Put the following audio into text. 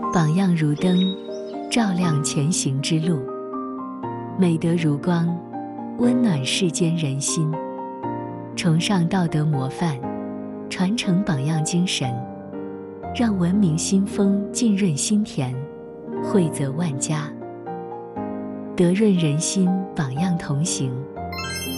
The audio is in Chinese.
榜样如灯，照亮前行之路；美德如光，温暖世间人心。崇尚道德模范，传承榜样精神，让文明新风浸润心田，惠泽万家。德润人心，榜样同行。